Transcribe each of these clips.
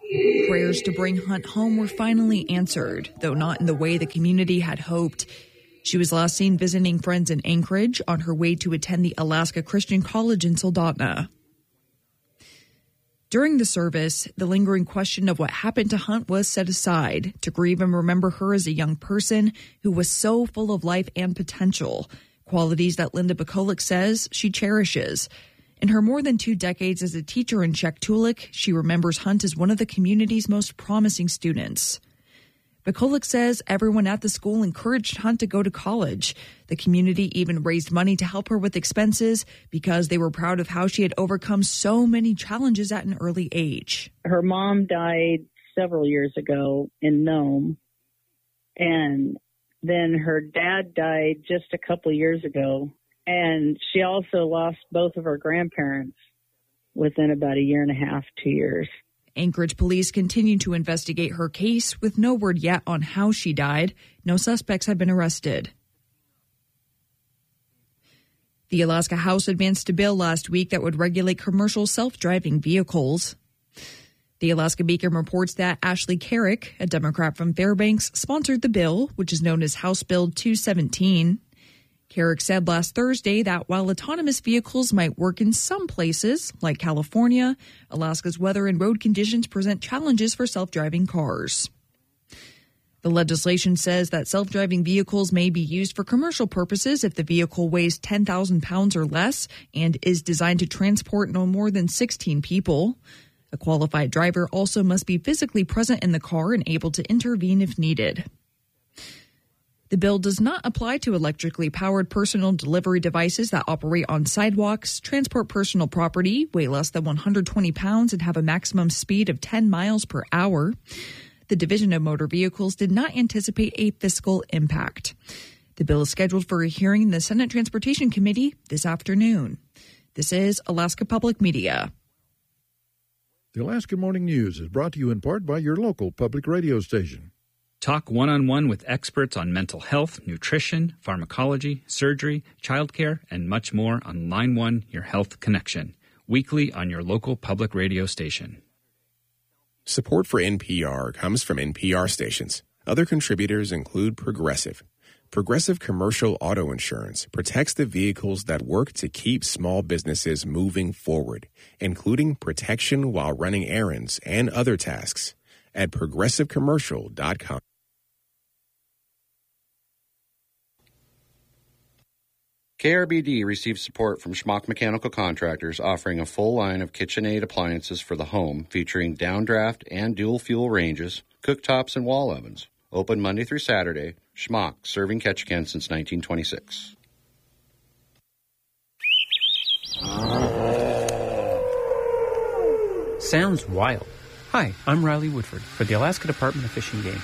Prayers to bring Hunt home were finally answered, though not in the way the community had hoped. She was last seen visiting friends in Anchorage on her way to attend the Alaska Christian College in Soldotna. During the service, the lingering question of what happened to Hunt was set aside to grieve and remember her as a young person who was so full of life and potential, qualities that Linda Bikolik says she cherishes. In her more than 2 decades as a teacher in Cheqtulik, she remembers Hunt as one of the community's most promising students. Bikolik says everyone at the school encouraged Hunt to go to college. The community even raised money to help her with expenses because they were proud of how she had overcome so many challenges at an early age. Her mom died several years ago in Nome, and then her dad died just a couple of years ago, and she also lost both of her grandparents within about a year and a half, 2 years. Anchorage police continue to investigate her case with no word yet on how she died. No suspects have been arrested. The Alaska House advanced a bill last week that would regulate commercial self-driving vehicles. The Alaska Beacon reports that Ashley Carrick, a Democrat from Fairbanks, sponsored the bill, which is known as House Bill 217. Carrick said last Thursday that while autonomous vehicles might work in some places, like California, Alaska's weather and road conditions present challenges for self-driving cars. The legislation says that self-driving vehicles may be used for commercial purposes if the vehicle weighs 10,000 pounds or less and is designed to transport no more than 16 people. A qualified driver also must be physically present in the car and able to intervene if needed. The bill does not apply to electrically powered personal delivery devices that operate on sidewalks, transport personal property, weigh less than 120 pounds, and have a maximum speed of 10 miles per hour. The Division of Motor Vehicles did not anticipate a fiscal impact. The bill is scheduled for a hearing in the Senate Transportation Committee this afternoon. This is Alaska Public Media. The Alaska Morning News is brought to you in part by your local public radio station. Talk one-on-one with experts on mental health, nutrition, pharmacology, surgery, childcare, and much more on Line 1, Your Health Connection, weekly on your local public radio station. Support for NPR comes from NPR stations. Other contributors include Progressive. Progressive Commercial Auto Insurance protects the vehicles that work to keep small businesses moving forward, including protection while running errands and other tasks. At progressivecommercial.com. KRBD receives support from Schmock Mechanical Contractors, offering a full line of KitchenAid appliances for the home, featuring downdraft and dual fuel ranges, cooktops, and wall ovens. Open Monday through Saturday. Schmock, serving Ketchikan since 1926. Sounds wild. Hi, I'm Riley Woodford for the Alaska Department of Fish and Game.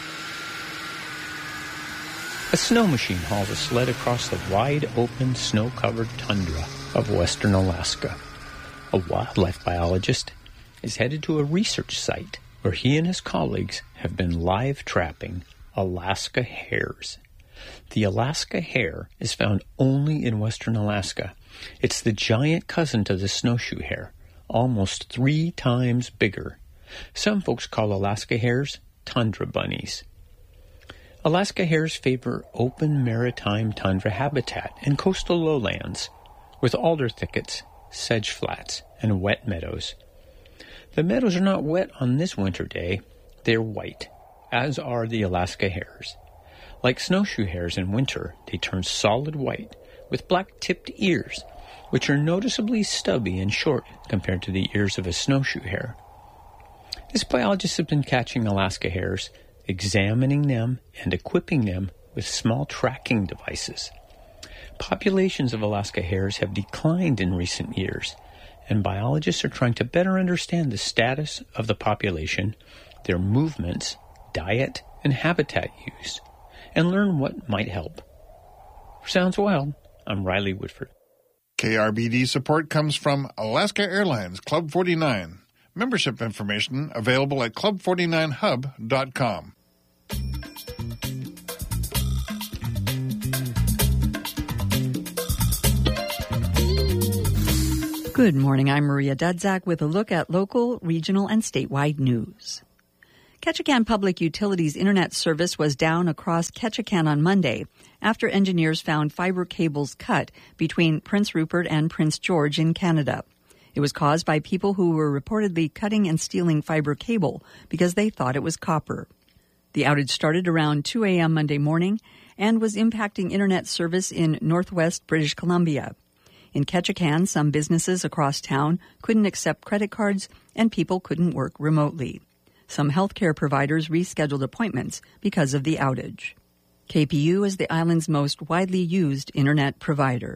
A snow machine hauls a sled across the wide-open, snow-covered tundra of western Alaska. A wildlife biologist is headed to a research site where he and his colleagues have been live trapping Alaska hares. The Alaska hare is found only in western Alaska. It's the giant cousin to the snowshoe hare, almost 3 times bigger. Some folks call Alaska hares tundra bunnies. Alaska hares favor open maritime tundra habitat and coastal lowlands with alder thickets, sedge flats, and wet meadows. The meadows are not wet on this winter day. They're white, as are the Alaska hares. Like snowshoe hares in winter, they turn solid white with black-tipped ears, which are noticeably stubby and short compared to the ears of a snowshoe hare. This biologist has been catching Alaska hares, examining them, and equipping them with small tracking devices. Populations of Alaska hares have declined in recent years, and biologists are trying to better understand the status of the population, their movements, diet, and habitat use, and learn what might help. Sounds wild. I'm Riley Woodford. KRBD support comes from Alaska Airlines Club 49. Membership information available at club49hub.com. Good morning. I'm Maria Dudzak with a look at local, regional, and statewide news. Ketchikan Public Utilities Internet service was down across Ketchikan on Monday after engineers found fiber cables cut between Prince Rupert and Prince George in Canada. It was caused by people who were reportedly cutting and stealing fiber cable because they thought it was copper. The outage started around 2 a.m. Monday morning and was impacting internet service in northwest British Columbia. In Ketchikan, some businesses across town couldn't accept credit cards and people couldn't work remotely. Some healthcare providers rescheduled appointments because of the outage. KPU is the island's most widely used internet provider.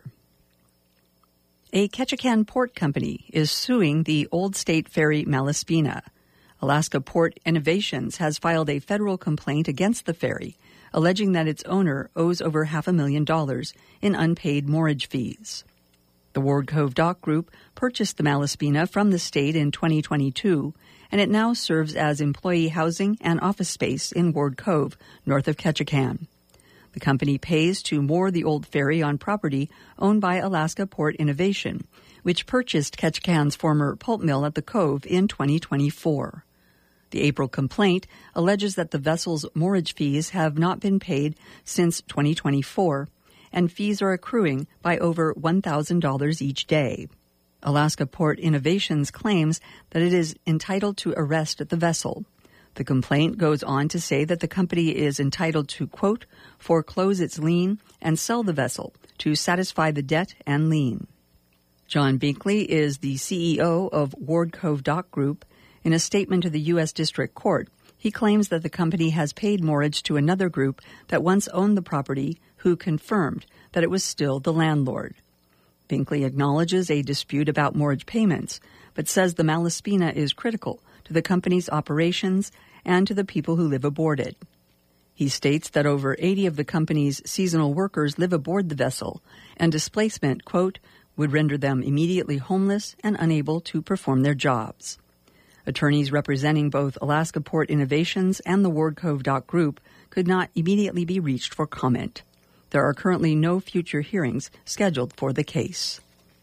A Ketchikan port company is suing the Old State Ferry Malaspina. Alaska Port Innovations has filed a federal complaint against the ferry, alleging that its owner owes over $500,000 in unpaid moorage fees. The Ward Cove Dock Group purchased the Malaspina from the state in 2022, and it now serves as employee housing and office space in Ward Cove, north of Ketchikan. The company pays to moor the old ferry on property owned by Alaska Port Innovation, which purchased Ketchikan's former pulp mill at the Cove in 2024. The April complaint alleges that the vessel's moorage fees have not been paid since 2024, and fees are accruing by over $1,000 each day. Alaska Port Innovations claims that it is entitled to arrest the vessel. The complaint goes on to say that the company is entitled to, quote, foreclose its lien and sell the vessel to satisfy the debt and lien. John Binkley is the CEO of Ward Cove Dock Group. In a statement to the U.S. District Court, he claims that the company has paid moorage to another group that once owned the property who confirmed that it was still the landlord. Binkley acknowledges a dispute about moorage payments, but says the Malaspina is critical to the company's operations and to the people who live aboard it. He states that over 80 of the company's seasonal workers live aboard the vessel, and displacement, quote, would render them immediately homeless and unable to perform their jobs. Attorneys representing both Alaska Port Innovations and the Ward Cove Dock Group could not immediately be reached for comment. There are currently no future hearings scheduled for the case.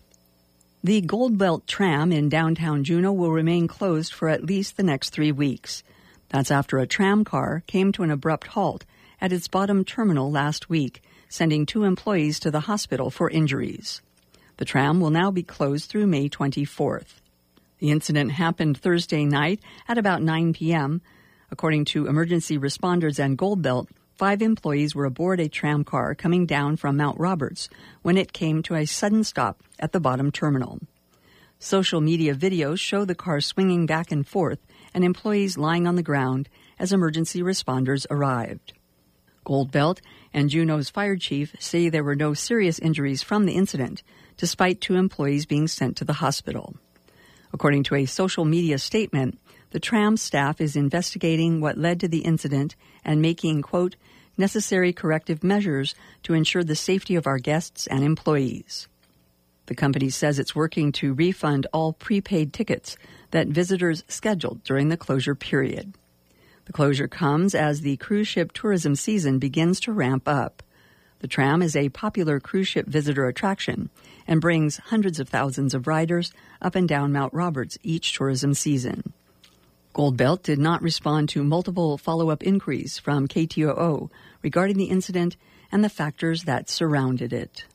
The Gold Belt tram in downtown Juneau will remain closed for at least the next 3 weeks. That's after a tram car came to an abrupt halt at its bottom terminal last week, sending 2 employees to the hospital for injuries. The tram will now be closed through May 24th. The incident happened Thursday night at about 9 p.m. According to emergency responders and Gold Belt, 5 employees were aboard a tram car coming down from Mount Roberts when it came to a sudden stop at the bottom terminal. Social media videos show the car swinging back and forth and employees lying on the ground as emergency responders arrived. Gold Belt and Juneau's fire chief say there were no serious injuries from the incident, despite 2 employees being sent to the hospital. According to a social media statement, the tram staff is investigating what led to the incident and making, quote, necessary corrective measures to ensure the safety of our guests and employees. The company says it's working to refund all prepaid tickets that visitors scheduled during the closure period. The closure comes as the cruise ship tourism season begins to ramp up. The tram is a popular cruise ship visitor attraction and brings hundreds of thousands of riders up and down Mount Roberts each tourism season. Gold Belt did not respond to multiple follow-up inquiries from KTOO regarding the incident and the factors that surrounded it.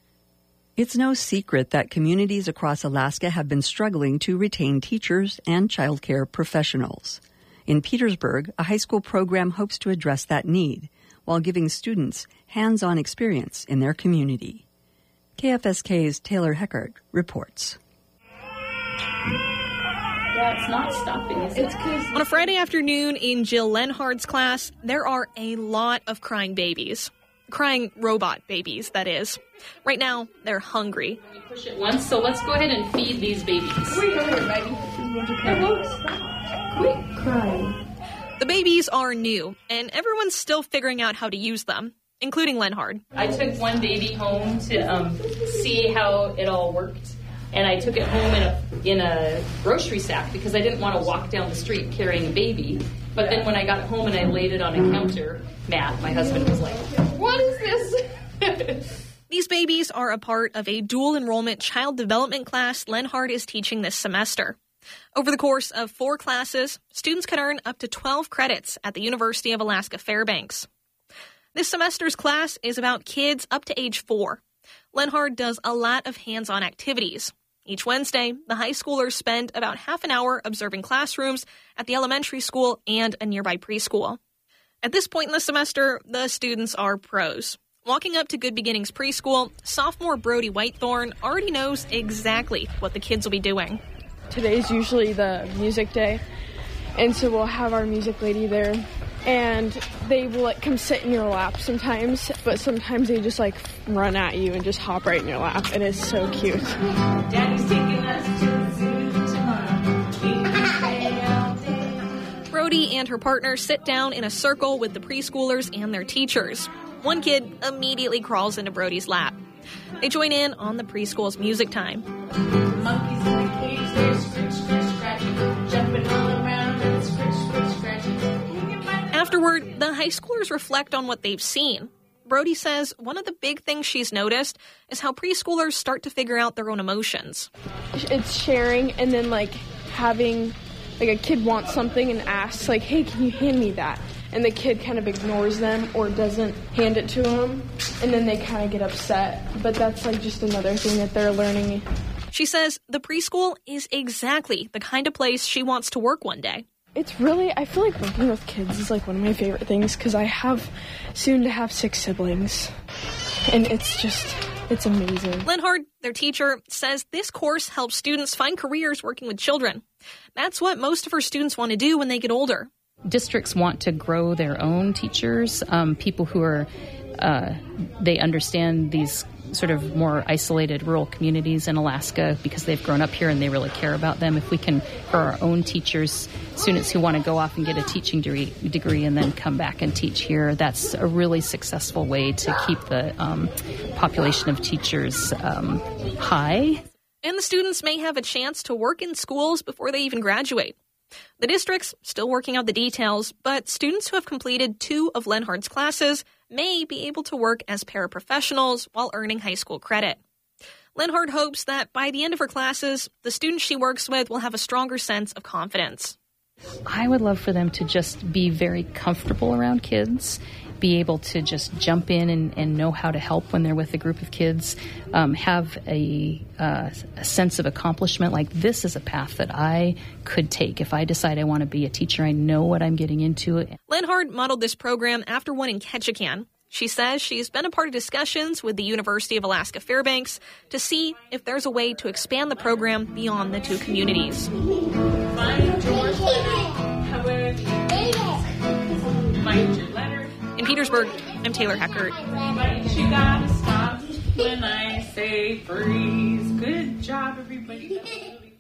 It's no secret that communities across Alaska have been struggling to retain teachers and childcare professionals. In Petersburg, a high school program hopes to address that need while giving students hands-on experience in their community. KFSK's Taylor Heckert reports. Yeah, it's not stopping, is it? On a Friday afternoon in Jill Lenhard's class, there are a lot of crying babies. Crying robot babies, that is. Right now, they're hungry. You push it once, so let's go ahead and feed these babies. Quit crying. The babies are new, and everyone's still figuring out how to use them, including Lenhard. I took one baby home to see how it all worked, and I took it home in a grocery sack because I didn't want to walk down the street carrying a baby. But then when I got home and I laid it on a counter, Matt, my husband, was like, "What is this?" These babies are a part of a dual enrollment child development class Lenhard is teaching this semester. Over the course of 4 classes, students can earn up to 12 credits at the University of Alaska Fairbanks. This semester's class is about kids up to age 4. Lenhard does a lot of hands-on activities. Each Wednesday, the high schoolers spend about half an hour observing classrooms at the elementary school and a nearby preschool. At this point in the semester, the students are pros. Walking up to Good Beginnings Preschool, sophomore Brody Whitethorn already knows exactly what the kids will be doing. Today's usually the music day, and so we'll have our music lady there, and they will come sit in your lap sometimes, but sometimes they just run at you and just hop right in your lap, and it's so cute. Daddy's taking us to the zoo tomorrow. Brody and her partner sit down in a circle with the preschoolers and their teachers. One kid immediately crawls into Brody's lap. They join in on the preschool's music time. Monkeys in the cage, they're scritch, scratch, scratch, jumping all around and scritch, scratch, scratch. Afterward, the high schoolers reflect on what they've seen. Brody says one of the big things she's noticed is how preschoolers start to figure out their own emotions. It's sharing, and then having a kid wants something and asks hey, can you hand me that? And the kid kind of ignores them or doesn't hand it to them, and then they kind of get upset. But that's just another thing that they're learning. She says the preschool is exactly the kind of place she wants to work one day. It's really, I feel like working with kids is one of my favorite things because I have soon to have 6 siblings. And it's amazing. Lenhard, their teacher, says this course helps students find careers working with children. That's what most of her students want to do when they get older. Districts want to grow their own teachers, people who are, they understand these sort of more isolated rural communities in Alaska because they've grown up here and they really care about them. If we can grow our own teachers, students who want to go off and get a teaching degree and then come back and teach here, that's a really successful way to keep the population of teachers high. And the students may have a chance to work in schools before they even graduate. The district's still working out the details, but students who have completed 2 of Lenhard's classes may be able to work as paraprofessionals while earning high school credit. Lenhard hopes that by the end of her classes, the students she works with will have a stronger sense of confidence. I would love for them to just be very comfortable around kids, be able to just jump in and know how to help when they're with a group of kids, have a sense of accomplishment, like this is a path that I could take. If I decide I want to be a teacher, I know what I'm getting into. Lenhard modeled this program after one in Ketchikan. She says she's been a part of discussions with the University of Alaska Fairbanks to see if there's a way to expand the program beyond the 2 communities. Find your letter. Find your letter. In Petersburg, I'm Taylor Heckert. You gotta stop when I say freeze. Good job, everybody.